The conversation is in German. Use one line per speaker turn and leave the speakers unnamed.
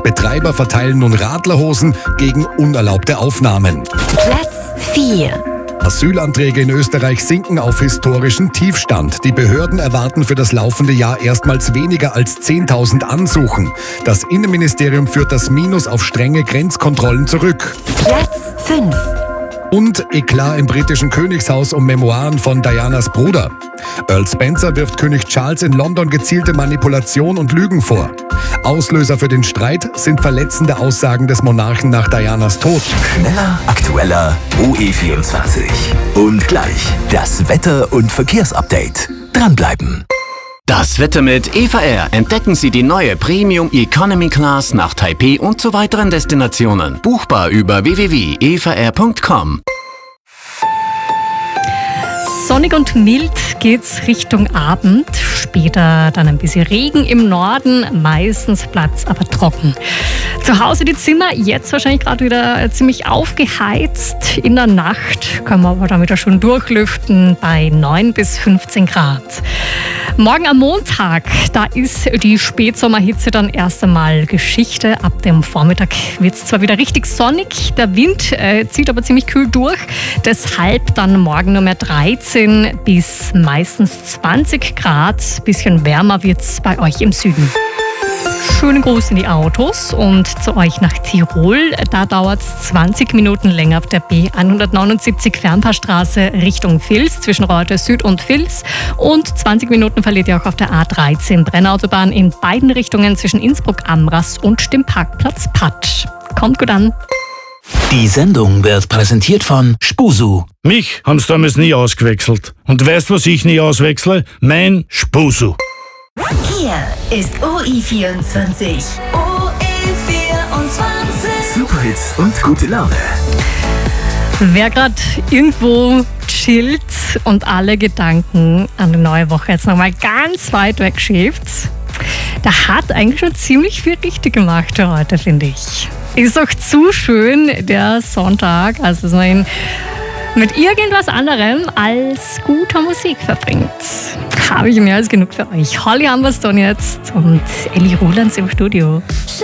Betreiber verteilen nun Radlerhosen gegen unerlaubte Aufnahmen.
Platz 4.
Asylanträge in Österreich sinken auf historischen Tiefstand. Die Behörden erwarten für das laufende Jahr erstmals weniger als 10.000 Ansuchen. Das Innenministerium führt das Minus auf strenge Grenzkontrollen zurück.
Platz 5.
Und Eklat im britischen Königshaus um Memoiren von Dianas Bruder. Earl Spencer wirft König Charles in London gezielte Manipulation und Lügen vor. Auslöser für den Streit sind verletzende Aussagen des Monarchen nach Dianas Tod.
Schneller, aktueller, OE24. Und gleich das Wetter- und Verkehrsupdate. Dranbleiben.
Das Wetter mit Eva Air. Entdecken Sie die neue Premium Economy Class nach Taipei und zu weiteren Destinationen. Buchbar über www.evaair.com.
Sonnig und mild geht's Richtung Abend. Später dann ein bisschen Regen im Norden. Meistens bleibt's aber trocken. Zu Hause die Zimmer jetzt wahrscheinlich gerade wieder ziemlich aufgeheizt. In der Nacht können wir aber dann wieder schon durchlüften bei 9 bis 15 Grad. Morgen am Montag, da ist die Spätsommerhitze dann erst einmal Geschichte. Ab dem Vormittag wird es zwar wieder richtig sonnig, der Wind zieht aber ziemlich kühl durch. Deshalb dann morgen nur mehr 13 bis meistens 20 Grad. Bisschen wärmer wird es bei euch im Süden. Schönen Gruß in die Autos und zu euch nach Tirol. Da dauert es 20 Minuten länger auf der B179 Fernpassstraße Richtung Vils, zwischen Reuter Süd und Vils. Und 20 Minuten verliert ihr auch auf der A13 Brennautobahn in beiden Richtungen zwischen Innsbruck-Amras und dem Parkplatz Patsch. Kommt gut an.
Die Sendung wird präsentiert von Spusu.
Mich haben sie damals nie ausgewechselt. Und weißt was ich nie auswechsle? Mein Spusu.
Hier ist OE24.
Superhits und gute Laune.
Wer gerade irgendwo chillt und alle Gedanken an die neue Woche jetzt nochmal ganz weit weg schiebt, der hat eigentlich schon ziemlich viel richtig gemacht für heute, finde ich. Ist doch zu schön, der Sonntag, also so mit irgendwas anderem als guter Musik verbringt. Habe ich mehr als genug für euch. Holly Humberstone jetzt und Ellie Rulands im Studio.